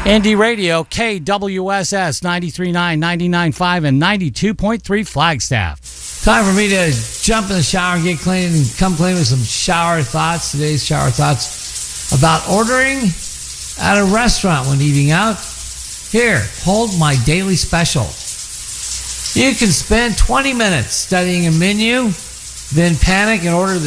Indie Radio, KWSS 93.9, 99.5, and 92.3 Flagstaff. Time for me to jump in the shower and get clean and come clean with some shower thoughts. Today's shower thoughts about ordering at a restaurant when eating out. Here, hold my daily special. You can spend 20 minutes studying a menu, then panic and order the